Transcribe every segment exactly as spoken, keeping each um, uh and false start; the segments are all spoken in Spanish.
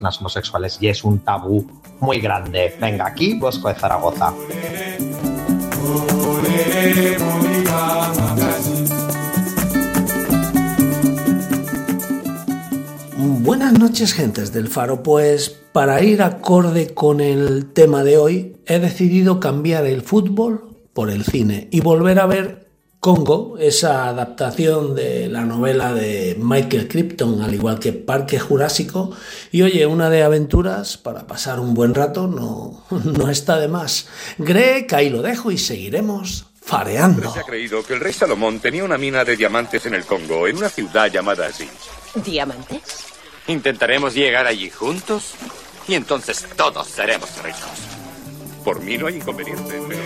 homosexuales y es un tabú muy grande. Venga, aquí Bosco de Zaragoza. Buenas noches, gentes del Faro. Pues para ir acorde con el tema de hoy, he decidido cambiar el fútbol por el cine y volver a ver Congo, esa adaptación de la novela de Michael Crichton, al igual que Parque Jurásico. Y oye, una de aventuras para pasar un buen rato no, no está de más. Greg, ahí lo dejo y seguiremos fareando. Se ha creído que el rey Salomón tenía una mina de diamantes en el Congo, en una ciudad llamada así. ¿Diamantes? Intentaremos llegar allí juntos y entonces todos seremos ricos. Por mí no hay inconveniente, pero...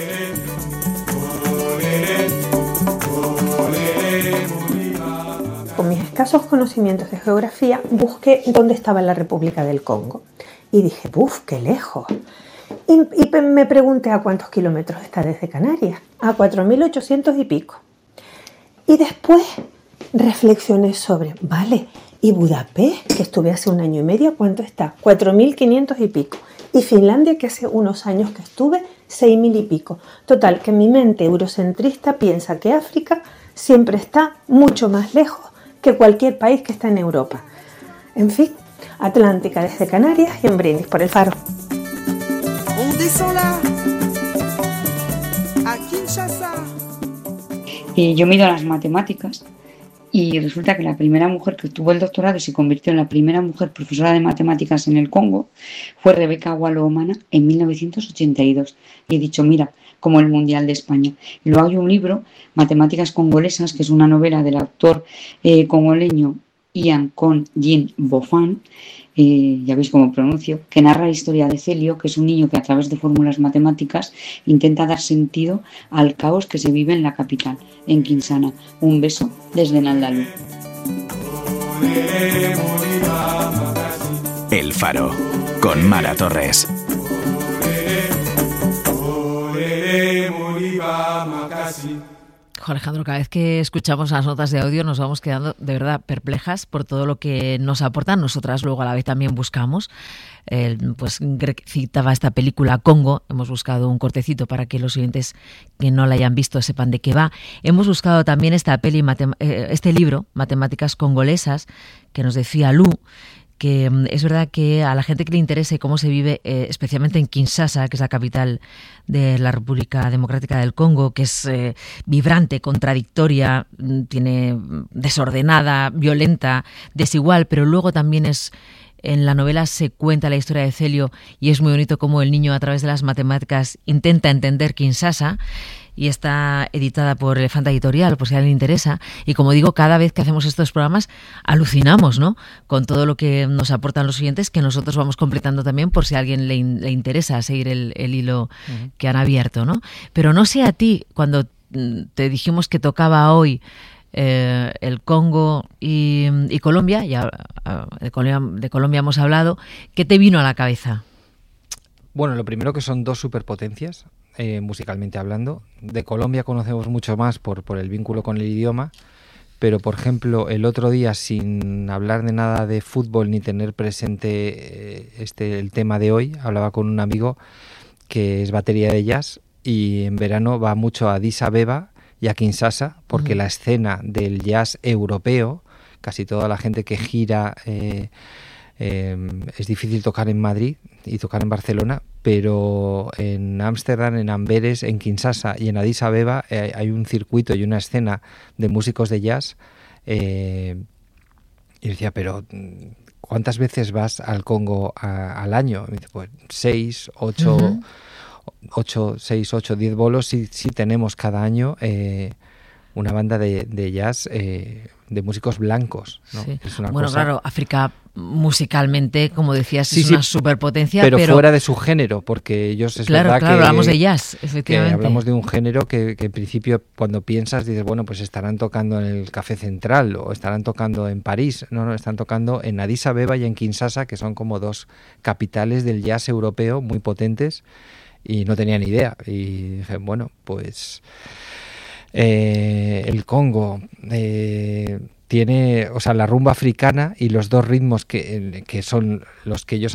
Con mis escasos conocimientos de geografía, busqué dónde estaba la República del Congo. Y dije, ¡buf, qué lejos! Y, y me pregunté a cuántos kilómetros está desde Canarias. A cuatro mil ochocientos y pico. Y después reflexioné sobre, vale, ¿y Budapest, que estuve hace un año y medio, cuánto está? cuatro mil quinientos y pico. Y Finlandia, que hace unos años que estuve, seis mil y pico. Total, que mi mente eurocentrista piensa que África siempre está mucho más lejos que cualquier país que está en Europa. En fin, Atlántica desde Canarias y en Brindis por el Faro. Y yo mido las matemáticas y resulta que la primera mujer que obtuvo el doctorado y se convirtió en la primera mujer profesora de matemáticas en el Congo fue Rebeca Wallo-Omana en mil novecientos ochenta y dos. Y he dicho, mira, como el Mundial de España. Y luego hay un libro, Matemáticas Congolesas, que es una novela del autor eh, congoleño Ian Con Jin Bofan, eh, ya veis cómo pronuncio, que narra la historia de Celio, que es un niño que a través de fórmulas matemáticas intenta dar sentido al caos que se vive en la capital, en Kinshasa. Un beso desde Naldalú. El Faro, con Mara Torres. Alejandro, cada vez que escuchamos las notas de audio nos vamos quedando de verdad perplejas por todo lo que nos aportan. Nosotras luego a la vez también buscamos. Eh, pues Greg citaba esta película Congo. Hemos buscado un cortecito para que los oyentes que no la hayan visto sepan de qué va. Hemos buscado también esta peli, este libro, Matemáticas Congolesas, que nos decía Lu, que es verdad que a la gente que le interese cómo se vive, eh, especialmente en Kinshasa, que es la capital de la República Democrática del Congo, que es eh, vibrante, contradictoria, tiene desordenada, violenta, desigual, pero luego también es... En la novela se cuenta la historia de Celio y es muy bonito cómo el niño a través de las matemáticas intenta entender Kinshasa, y está editada por Elefanta Editorial, por si a alguien le interesa. Y como digo, cada vez que hacemos estos programas alucinamos, ¿no?, con todo lo que nos aportan los oyentes, que nosotros vamos completando también por si a alguien le, le interesa seguir el, el hilo uh-huh. que han abierto, ¿no? Pero no sé a ti, cuando te dijimos que tocaba hoy Eh, el Congo y, y Colombia, ya de Colombia, de Colombia hemos hablado, ¿qué te vino a la cabeza? Bueno, lo primero que son dos superpotencias, eh, musicalmente hablando. De Colombia conocemos mucho más por, por el vínculo con el idioma, pero por ejemplo el otro día, sin hablar de nada de fútbol ni tener presente eh, este el tema de hoy, hablaba con un amigo que es batería de jazz y en verano va mucho a Addis Abeba y a Kinshasa, porque uh-huh. la escena del jazz europeo, casi toda la gente que gira, eh, eh, es difícil tocar en Madrid y tocar en Barcelona, pero en Ámsterdam, en Amberes, en Kinshasa y en Addis Abeba eh, hay un circuito y una escena de músicos de jazz. Eh, y decía, pero ¿cuántas veces vas al Congo a, al año? Y me dice, pues seis, ocho... Uh-huh. ocho, seis, ocho, diez bolos sí, sí tenemos cada año eh, una banda de, de jazz eh, de músicos blancos, ¿no? Sí. Es una bueno, cosa... claro, África musicalmente, como decías, sí, es sí, una superpotencia, pero, pero fuera de su género, porque ellos es claro, verdad claro, que hablamos de jazz, efectivamente. Que hablamos de un género que, que en principio cuando piensas dices, bueno, pues estarán tocando en el Café Central o estarán tocando en París. No, no, están tocando en Addis Abeba y en Kinshasa, que son como dos capitales del jazz europeo muy potentes. Y no tenía ni idea. Y dije, bueno, pues eh, el Congo, eh, tiene, o sea, la rumba africana y los dos ritmos que, que son los que ellos